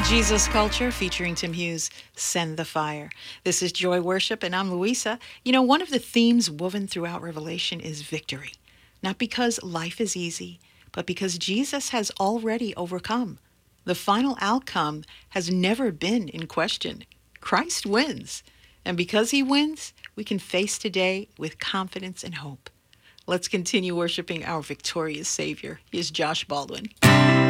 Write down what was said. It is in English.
Jesus Culture featuring Tim Hughes, Send the Fire. This is Joy Worship, and I'm Louisa. You know, one of the themes woven throughout Revelation is victory. Not because life is easy, but because Jesus has already overcome. The final outcome has never been in question. Christ wins. And because he wins, we can face today with confidence and hope. Let's continue worshiping our victorious Savior. Here's Josh Baldwin.